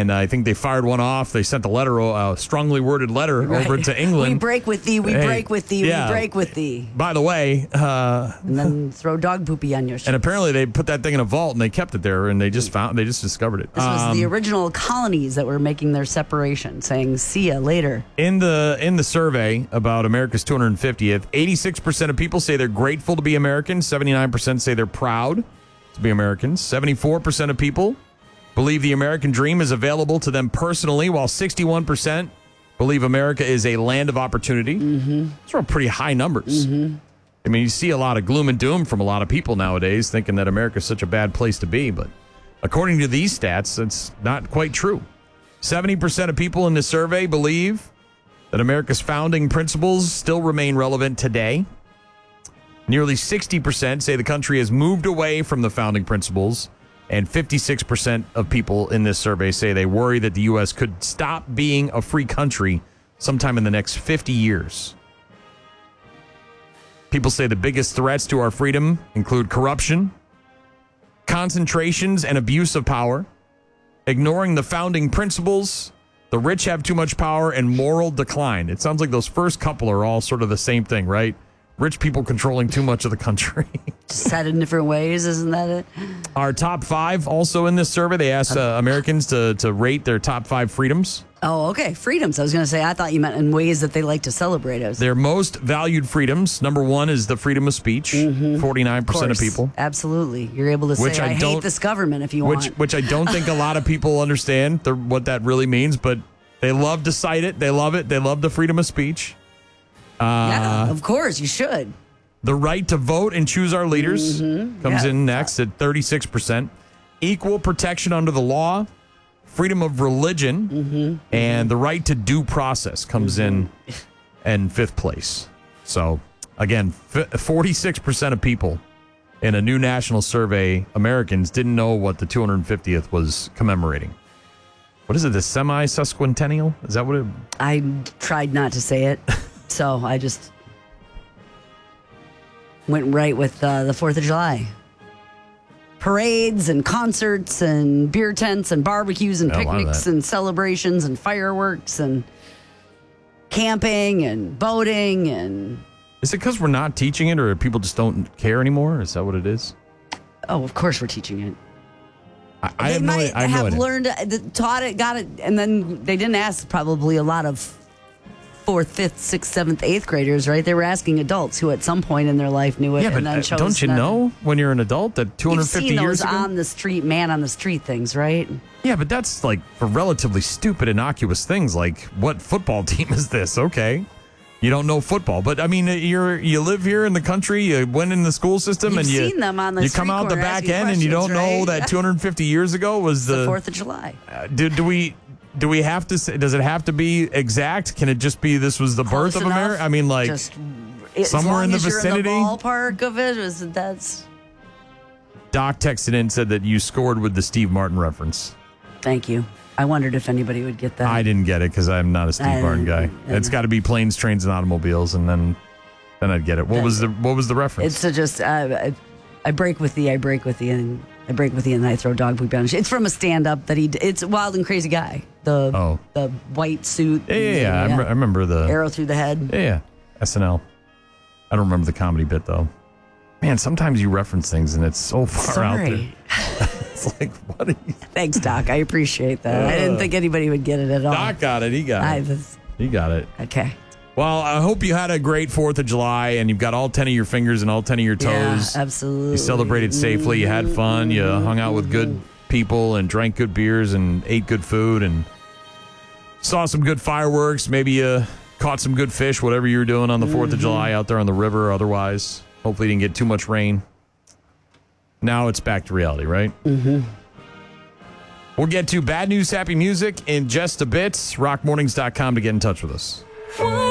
and I think they fired one off. They sent a strongly worded letter over to England. We break with thee, we break with thee, yeah. we break with thee. By the way, and then throw dog poopy on your shit. And apparently they put that thing in a vault and they kept it there, and they just discovered it. This was the original colonies that were making their separation, saying "see ya later." In the survey about America's 250th, 86% of people say they're grateful to be Americans. 79% say they're proud to be Americans. 74% of people believe the American dream is available to them personally, while 61% believe America is a land of opportunity. Mm-hmm. Those are pretty high numbers. Mm-hmm. I mean, you see a lot of gloom and doom from a lot of people nowadays, thinking that America is such a bad place to be. But according to these stats, it's not quite true. 70% of people in this survey believe that America's founding principles still remain relevant today. Nearly 60% say the country has moved away from the founding principles. And 56% of people in this survey say they worry that the U.S. could stop being a free country sometime in the next 50 years. People say the biggest threats to our freedom include corruption, concentrations and abuse of power, ignoring the founding principles, the rich have too much power, and moral decline. It sounds like those first couple are all sort of the same thing, right? Rich people controlling too much of the country. Just said in different ways, isn't that it? Our top 5 also in this survey, they asked Americans to rate their top 5 freedoms. Oh, okay. Freedoms. I was going to say, I thought you meant in ways that they like to celebrate us. Their most valued freedoms. Number 1 is the freedom of speech. 49% of people. Absolutely. You're able to say, I hate this government if you want. Which I don't think a lot of people understand what that really means, but they love to cite it. They love it. They love the freedom of speech. Yeah, of course, you should. The right to vote and choose our leaders comes in next at 36%. Equal protection under the law, freedom of religion, and the right to due process comes in 5th place. So, again, 46% of people in a new national survey, Americans, didn't know what the 250th was commemorating. What is it, the semi-sesquicentennial? Is that what it... I tried not to say it. So I just went right with the 4th of July. Parades and concerts and beer tents and barbecues and picnics and celebrations and fireworks and camping and boating. And is it because we're not teaching it, or people just don't care anymore? Is that what it is? Oh, of course we're teaching it. I might have learned, taught it, got it, and then they didn't ask probably a lot of 4th, 5th, 6th, 7th, 8th graders, right? They were asking adults who at some point in their life knew it and then chose. Don't you know when you're an adult that 250 years ago? You've seen those on the street, man on the street things, right? Yeah, but that's like for relatively stupid, innocuous things like what football team is this? Okay. You don't know football, but I mean, you live here in the country, you went in the school system, and seen them on the you come out the back end and you don't know that 250 years ago was the 4th of July. Do we have to say, does it have to be exact? Can it just be this was the birth of America? I mean, like just, somewhere in the vicinity? You're in the ballpark of it, that's... Doc texted in and said that you scored with the Steve Martin reference. Thank you. I wondered if anybody would get that. I didn't get it because I'm not a Steve Martin guy. It's got to be planes, trains, and automobiles, and then I'd get it. What was the reference? It's just I break with thee, I break with thee, and I break with thee, and I throw dog poop down. It's from a stand-up that it's Wild and Crazy Guy. The white suit. Yeah. I remember the arrow through the head. Yeah. SNL. I don't remember the comedy bit though. Man, sometimes you reference things and it's so far out there. It's like, what are you... Thanks, Doc. I appreciate that. I didn't think anybody would get it at all. Doc got it. He got it. He got it. Okay. Well, I hope you had a great 4th of July and you've got all 10 of your fingers and all 10 of your toes. Yeah, absolutely. You celebrated safely. You had fun. You hung out with good people and drank good beers and ate good food and saw some good fireworks. Maybe you caught some good fish, whatever you were doing on the 4th of July out there on the river or otherwise. Hopefully you didn't get too much rain. Now it's back to reality, right? Mm-hmm. We'll get to bad news, happy music in just a bit. Rockmornings.com to get in touch with us.